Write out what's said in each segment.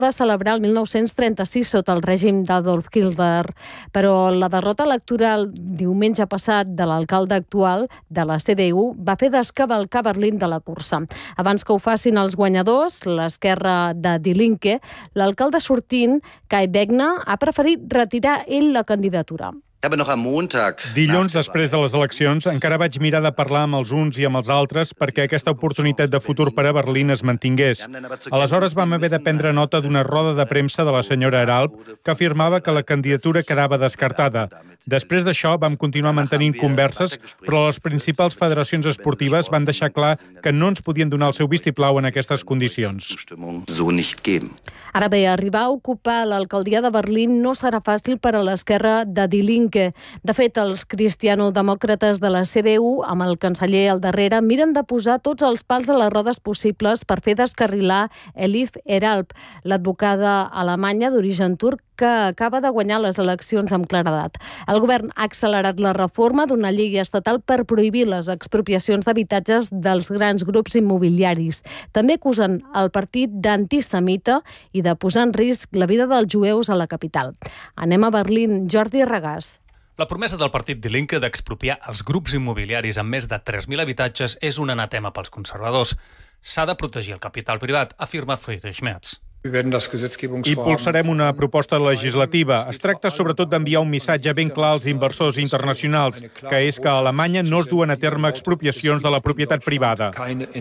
va celebrar el 1936 sota el règim d'Adolf Hitler, però la derrota electoral diumenge passat de l'alcalde actual de la CDU va fer descavalcar Berlín de la cursa. Abans que ho facin els guanyadors, l'esquerra de Die Linke, l'alcalde sortint, Kai Wegner, ha preferit retirar ell la candidatura. Dilluns, després de les eleccions, encara vaig mirar de parlar amb els uns i amb els altres perquè aquesta oportunitat de futur per a Berlín es mantingués. Aleshores vam haver de prendre nota d'una roda de premsa de la senyora Eralp que afirmava que la candidatura quedava descartada. Després d'això vam continuar mantenint converses, però les principals federacions esportives van deixar clar que no ens podien donar el seu vistiplau en aquestes condicions. Ara bé, arribar a ocupar l'alcaldia de Berlín no serà fàcil per a l'esquerra de Die Linke. De fet, els cristianodemòcrates de la CDU, amb el canceller al darrere, miren de posar tots els pals a les rodes possibles per fer descarrilar Elif Eralp, l'advocada alemanya d'origen turc que acaba de guanyar les eleccions amb claredat. El govern ha accelerat la reforma d'una llei estatal per prohibir les expropiacions d'habitatges dels grans grups immobiliaris. També acusen el partit d'antisemita i de posar en risc la vida dels jueus a la capital. Anem a Berlín. Jordi Regàs. La promesa del partit Die Linke d'expropiar els grups immobiliaris amb més de 3.000 habitatges és un anatema pels conservadors. S'ha de protegir el capital privat, afirma Friedrich Merz. Impulsarem una proposta legislativa. Es tracta sobretot d'enviar un missatge ben clar als inversors internacionals, que és que a Alemanya no es duen a terme expropiacions de la propietat privada.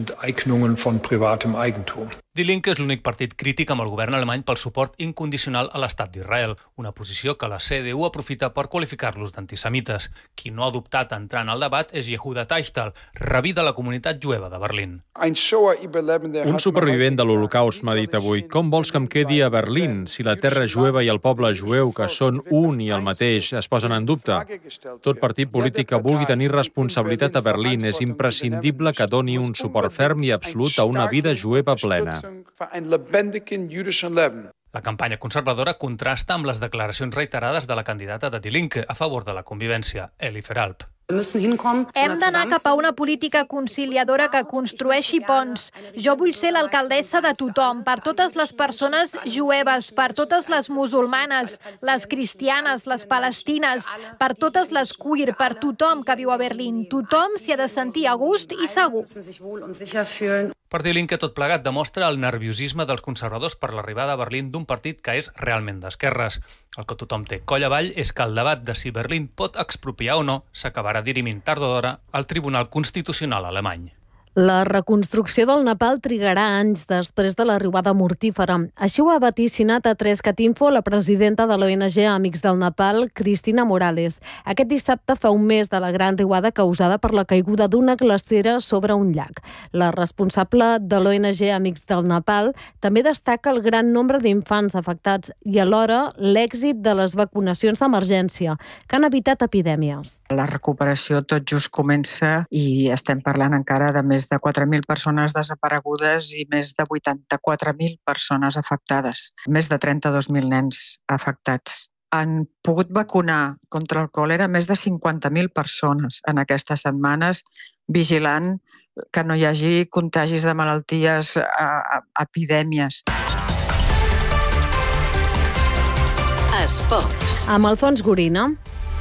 Die Linke és l'únic partit crític amb el govern alemany pel suport incondicional a l'estat d'Israel, una posició que la CDU aprofita per qualificar-los d'antisemites. Qui no ha adoptat entrant al debat és Yehuda Teichtal, rabí de la comunitat jueva de Berlín. Un supervivent de l'Holocaust m'ha dit avui: com vols que em quedi a Berlín si la terra jueva i el poble jueu, que són un i el mateix, es posen en dubte? Tot partit polític que vulgui tenir responsabilitat a Berlín és imprescindible que doni un suport ferm i absolut a una vida jueva plena. La campanya conservadora contrasta amb les declaracions reiterades de la candidata de Die Linke a favor de la convivència, Elif Eralp. Hem d'anar cap a una política conciliadora que construeixi ponts. Jo vull ser l'alcaldessa de tothom, per totes les persones jueves, per totes les musulmanes, les cristianes, les palestines, per totes les queer, per tothom que viu a Berlín. Tothom s'hi ha de sentir a gust i segur. Per Die Linke, tot plegat demostra el nerviosisme dels conservadors per l'arribada a Berlín d'un partit que és realment d'esquerres. El que tothom té coll avall és que el debat de si Berlín pot expropiar o no s'acabarà dirimint tard o d'hora al Tribunal Constitucional alemany. La reconstrucció del Nepal trigarà anys després de l'arribada mortífera. Així ho ha vaticinat a 3catinfo la presidenta de l'ONG Amics del Nepal, Cristina Morales. Aquest dissabte fa un mes de la gran riuada causada per la caiguda d'una glacera sobre un llac. La responsable de l'ONG Amics del Nepal també destaca el gran nombre d'infants afectats i alhora l'èxit de les vacunacions d'emergència, que han evitat epidèmies. La recuperació tot just comença i estem parlant encara de més de 4.000 persones desaparegudes i més de 84.000 persones afectades. Més de 32.000 nens afectats. Han pogut vacunar contra el còlera més de 50.000 persones en aquestes setmanes, vigilant que no hi hagi contagis de malalties, epidèmies. Esports. Amb Alfons Gorina.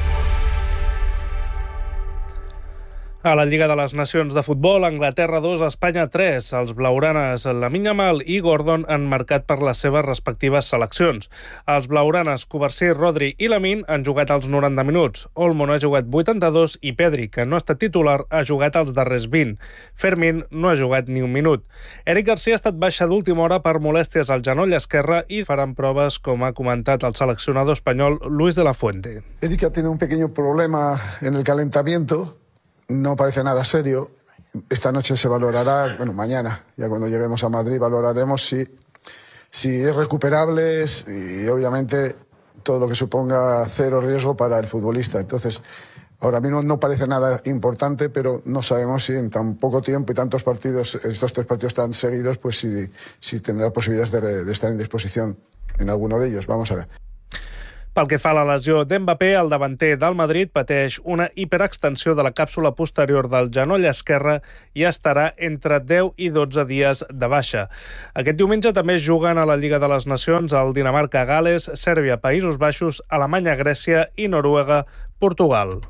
A la Lliga de les Nacions de Futbol, Anglaterra 2, Espanya 3. Els blaugranes Lamine Yamal i Gordon han marcat per les seves respectives seleccions. Els blaugranes Cubarsí, Rodri i Lamine han jugat els 90 minuts. Olmo no ha jugat 82 i Pedri, que no ha estat titular, ha jugat els darrers 20. Fermín no ha jugat ni un minut. Eric García ha estat baixa d'última hora per molèsties al genoll esquerre i faran proves, com ha comentat el seleccionador espanyol Luis de la Fuente. Eric ha tenido un pequeño problema en el calentamiento. No parece nada serio. Esta noche se valorará, bueno, mañana, ya cuando lleguemos a Madrid, valoraremos si es recuperable y obviamente todo lo que suponga cero riesgo para el futbolista. Entonces, ahora mismo no parece nada importante, pero no sabemos si en tan poco tiempo y tantos partidos, estos 3 partidos tan seguidos, pues si tendrá posibilidades de estar en disposición en alguno de ellos. Vamos a ver. Pel que fa a la lesió d'Mbappé, el davanter del Madrid pateix una hiperextensió de la càpsula posterior del genoll esquerre i estarà entre 10 i 12 dies de baixa. Aquest diumenge també juguen a la Lliga de les Nacions el Dinamarca, Gales, Sèrbia, Països Baixos, Alemanya, Grècia i Noruega, Portugal.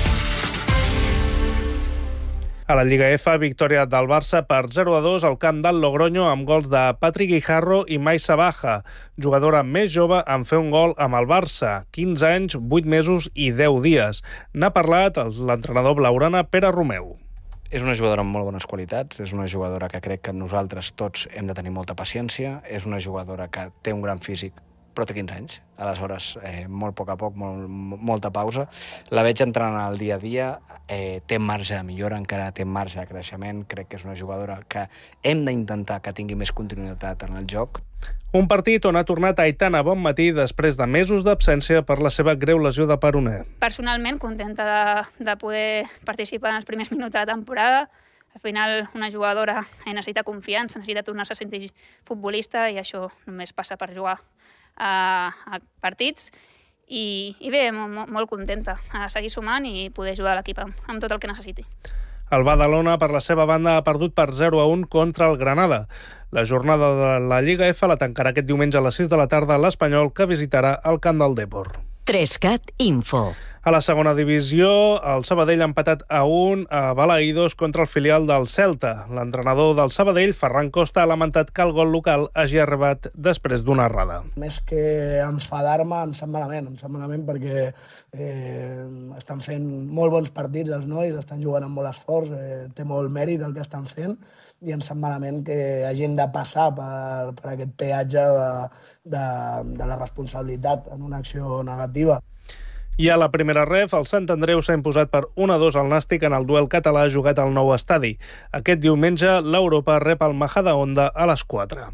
A la Lliga F, victòria del Barça per 0-2 al camp del Logroño amb gols de Patrick Guijarro i Maisa Baja, jugadora més jove en fer un gol amb el Barça, 15 anys, 8 mesos i 10 dies. N'ha parlat l'entrenador blaugrana Pere Romeu. És una jugadora amb molt bones qualitats, és una jugadora que crec que nosaltres tots hem de tenir molta paciència, és una jugadora que té un gran físic, però té 15 anys. Aleshores, molt a poc, molta pausa. La veig entrenant al dia a dia, té marge de millora, encara té marge de creixement. Crec que és una jugadora que hem d'intentar que tingui més continuïtat en el joc. Un partit on ha tornat Aitana Bonmatí després de mesos d'absència per la seva greu lesió de peroné. Personalment, contenta de poder participar en els primers minuts de la temporada. Al final, una jugadora necessita confiança, necessita tornar-se a sentir futbolista i això només passa per jugar a partits i bé, molt contenta a seguir sumant i poder ajudar l'equip amb tot el que necessiti. El Badalona, per la seva banda, ha perdut per 0-1 contra el Granada. La jornada de la Lliga F la tancarà aquest diumenge a les 6 de la tarda l'Espanyol, que visitarà el camp del Depor. 3CAT Info. A la segona divisió, el Sabadell ha empatat a 1 a Balaïdos contra el filial del Celta. L'entrenador del Sabadell, Ferran Costa, ha lamentat que el gol local hagi arribat després d'una errada. Més que enfadar-me, em sap malament perquè estan fent molt bons partits els nois, estan jugant amb molt esforç, té molt mèrit el que estan fent i em sap malament que hagin de passar per aquest peatge de la responsabilitat en una acció negativa. I a la primera ref, el Sant Andreu s'ha imposat per 1-2 al Nàstic en el duel català jugat al nou estadi. Aquest diumenge, l'Europa rep el Majadahonda a les 4.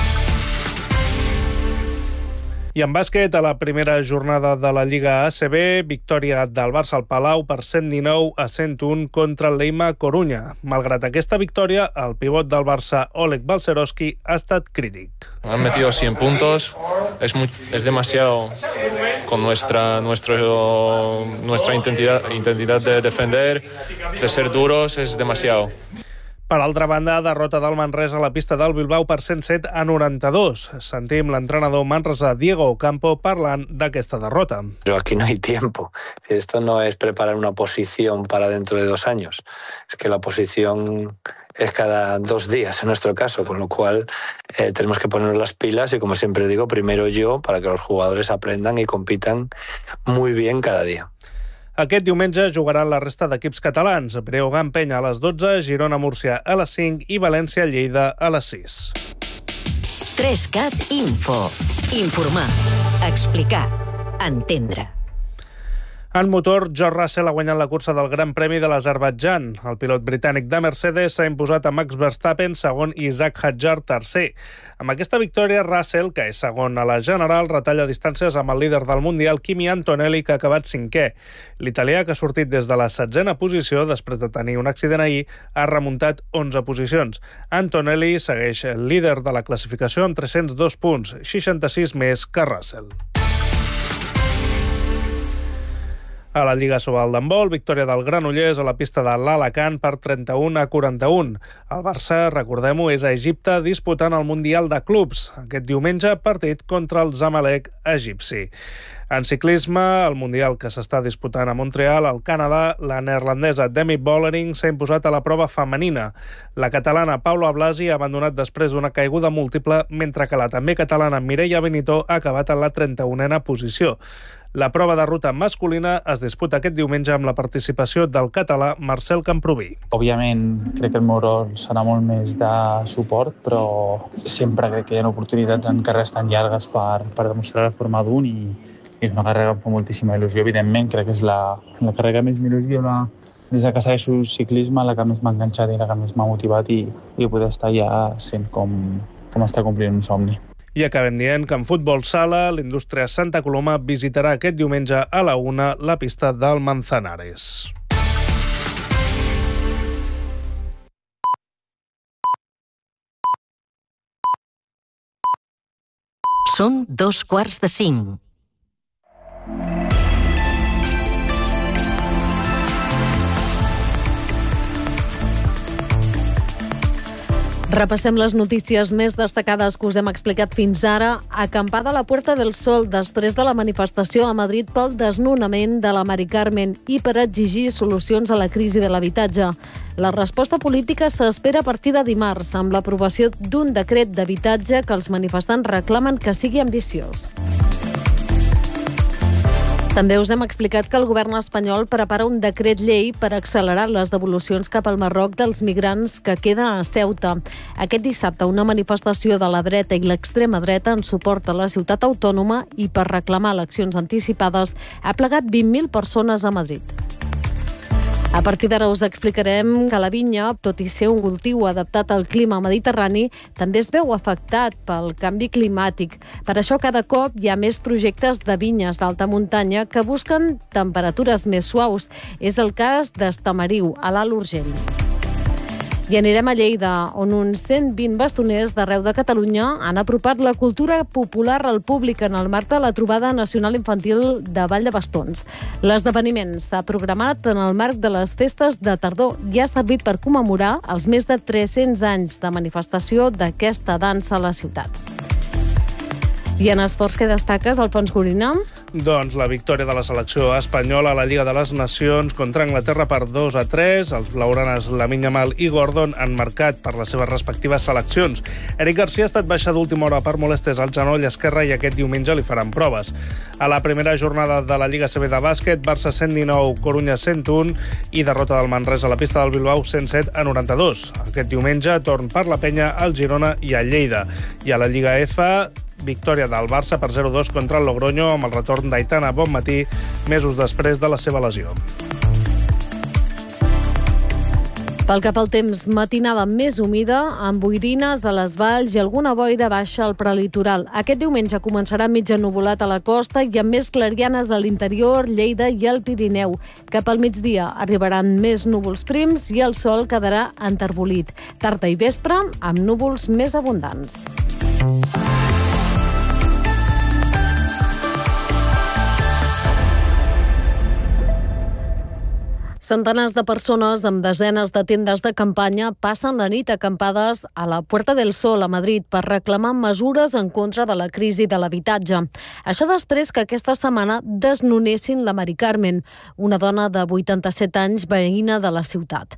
I en bàsquet, a la primera jornada de la Lliga ACB, victòria del Barça al Palau per 119-101 contra el Leima Corunya. Malgrat aquesta victòria, el pivot del Barça, Oleg Balcerowski, ha estat crític. Han metido 100 puntos, es demasiado con nuestra intensidad de defender, de ser duros, es demasiado. Per altra banda, derrota del Manresa a la pista del Bilbao per 107-92. Sentim l'entrenador manresà Diego Ocampo parlant d'aquesta derrota. Pero aquí no hay tiempo. Esto no es preparar una posición para dentro de 2 años. Es que la posición es cada 2 días en nuestro caso, con lo cual tenemos que ponernos las pilas y, como siempre digo, primero yo, para que los jugadores aprendan y compitan muy bien cada día. Aquest diumenge jugaran la resta d'equips catalans. Breogán-Penya a les 12, Girona-Múrcia a les 5 i València-Lleida a les 6. 3CAT Info. Informar, explicar, entendre. En motor, George Russell ha guanyat la cursa del Gran Premi de l'Azerbaidjan. El pilot britànic de Mercedes s'ha imposat a Max Verstappen, segon, i Isaac Hadjar, tercer. Amb aquesta victòria, Russell, que és segon a la general, retalla distàncies amb el líder del Mundial, Kimi Antonelli, que ha acabat 5è. L'italià, que ha sortit des de la 7a posició després de tenir un accident ahir, ha remuntat 11 posicions. Antonelli segueix líder de la classificació amb 302 punts, 66 més que Russell. A la Lliga Sobal d'handbol, victòria del Granollers a la pista de l'Alacant per 31-41. El Barça, recordem-ho, és a Egipte disputant el Mundial de Clubs. Aquest diumenge, partit contra el Zamalek egipci. En ciclisme, el Mundial que s'està disputant a Montreal, al Canadà, la neerlandesa Demi Vollering s'ha imposat a la prova femenina. La catalana Paula Blasi ha abandonat després d'una caiguda múltiple, mentre que la també catalana Mireia Benito ha acabat en la 31a posició. La prova de ruta masculina es disputa aquest diumenge amb la participació del català Marcel Camproví. Òbviament, crec que el meu rol serà molt més de suport, però sempre crec que hi ha oportunitats en carreres tan llargues per demostrar la forma d'un i és una carrera que em fa moltíssima il·lusió. Evidentment, crec que és la carrera que més m'il·lusiona des que segueixo ciclisme, la que més m'ha enganxat i la que més m'ha motivat i poder estar ja sent com està complint un somni. I acabem dient que en futbol sala, l'Indústria Santa Coloma visitarà aquest diumenge a la 1 la pista del Manzanares. Són 5:15. Repassem les notícies més destacades que us hem explicat fins ara. Acampada a la Puerta del Sol després de la manifestació a Madrid pel desnonament de la Mari Carmen i per exigir solucions a la crisi de l'habitatge. La resposta política s'espera a partir de dimarts amb l'aprovació d'un decret d'habitatge que els manifestants reclamen que sigui ambiciós. També us hem explicat que el govern espanyol prepara un decret llei per accelerar les devolucions cap al Marroc dels migrants que queden a Ceuta. Aquest dissabte, una manifestació de la dreta i l'extrema dreta en suport a la ciutat autònoma i per reclamar eleccions anticipades ha plegat 20.000 persones a Madrid. A partir d'ara us explicarem que la vinya, tot i ser un cultiu adaptat al clima mediterrani, també es veu afectat pel canvi climàtic. Per això cada cop hi ha més projectes de vinyes d'alta muntanya que busquen temperatures més suaus. És el cas d'Estamariu, a l'Alt Urgell. I anirem a Lleida, on uns 120 bastoners d'arreu de Catalunya han apropat la cultura popular al públic en el marc de la Trobada Nacional Infantil de Vall de Bastons. L'esdeveniment s'ha programat en el marc de les festes de tardor i ha servit per commemorar els més de 300 anys de manifestació d'aquesta dansa a la ciutat. I en esports, què destaques, Alfons Gorina? Doncs la victòria de la selecció espanyola a la Lliga de les Nacions contra Anglaterra per 2-3. Els blaugranes Lamine Yamal i Gordon han marcat per les seves respectives seleccions. Eric Garcia ha estat baixat d'última hora per molèsties al genoll esquerre i aquest diumenge li faran proves. A la primera jornada de la Lliga CB de bàsquet, Barça 119, Corunya 101 i derrota del Manresa a la pista del Bilbao 107-92. Aquest diumenge torn per la Penya, al Girona i al Lleida. I a la Lliga F, victòria del Barça per 0-2 contra el Logroño amb el retorn d'Aitana Bonmatí mesos després de la seva lesió. Pel que fa al temps, matinada més humida, amb boirines a les valls i alguna boira baixa al prelitoral. Aquest diumenge començarà mig ennuvolat a la costa i amb més clarianes a l'interior, Lleida i el Pirineu. Cap al migdia arribaran més núvols prims i el sol quedarà enterbolit. Tarda i vespre, amb núvols més abundants. Centenars de persones amb desenes de tendes de campanya passen la nit acampades a la Puerta del Sol a Madrid per reclamar mesures en contra de la crisi de l'habitatge. Això després que aquesta setmana desnonessin la Mari Carmen, una dona de 87 anys veïna de la ciutat.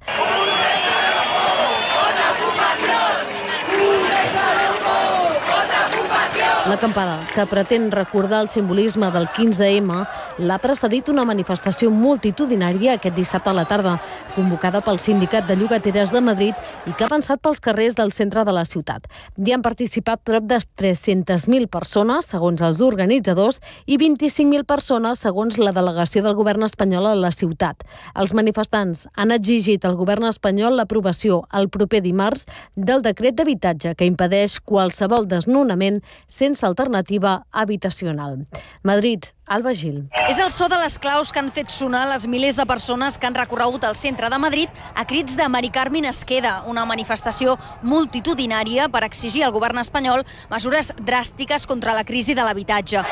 L'acampada, que pretén recordar el simbolisme del 15M, l'ha precedit una manifestació multitudinària aquest dissabte a la tarda, convocada pel Sindicat de Llogateres de Madrid i que ha avançat pels carrers del centre de la ciutat. Hi han participat prop de 300.000 persones, segons els organitzadors, i 25.000 persones, segons la delegació del govern espanyol a la ciutat. Els manifestants han exigit al govern espanyol l'aprovació el proper dimarts del decret d'habitatge que impedeix qualsevol desnonament sense alternativa habitacional. Madrid, Alba Gil. És el so de les claus que han fet sonar les milers de persones que han recorregut el centre de Madrid a crits de Mari Carmen es queda, una manifestació multitudinària per exigir al govern espanyol mesures dràstiques contra la crisi de l'habitatge.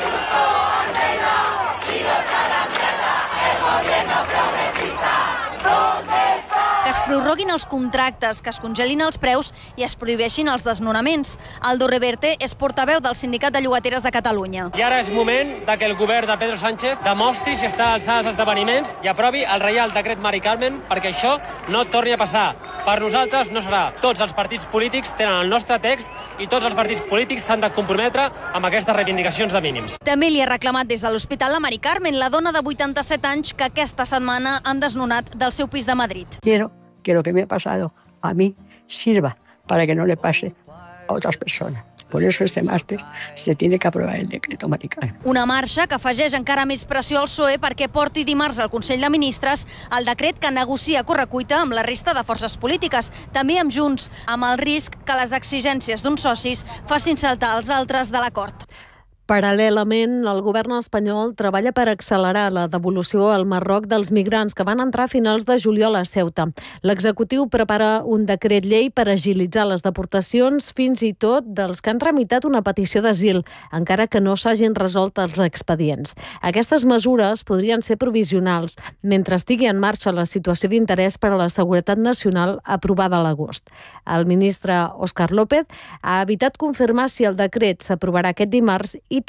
Que es prorroguin els contractes, que es congelin els preus i es prohibeixin els desnonaments. Aldo Reverte és portaveu del Sindicat de Llogateres de Catalunya. I ara és moment que el govern de Pedro Sánchez demostri si està a l'alçada dels esdeveniments i aprovi el Reial Decret Mari Carmen perquè això no torni a passar. Per nosaltres no serà. Tots els partits polítics tenen el nostre text i tots els partits polítics s'han de comprometre amb aquestes reivindicacions de mínims. També li ha reclamat des de l'Hospital a Mari Carmen, la dona de 87 anys que aquesta setmana han desnonat del seu pis de Madrid. Quiero que lo que me ha pasado a mí sirva para que no le pase a otras personas. Por eso este máster se tiene que aprobar el decreto Mari Carmen. Una marxa que afegeix encara més pressió al PSOE perquè porti dimarts al Consell de Ministres el decret que negocia a correcuita amb la resta de forces polítiques, també amb Junts, amb el risc que les exigències d'uns socis facin saltar els altres de l'acord. Paral·lelament, el govern espanyol treballa per accelerar la devolució al Marroc dels migrants que van entrar a finals de juliol a Ceuta. L'executiu prepara un decret llei per agilitzar les deportacions, fins i tot dels que han tramitat una petició d'asil, encara que no s'hagin resolt els expedients. Aquestes mesures podrien ser provisionals, mentre estigui en marxa la situació d'interès per a la seguretat nacional aprovada a l'agost. El ministre Òscar López ha evitat confirmar si el decret s'aprovarà aquest dimarts i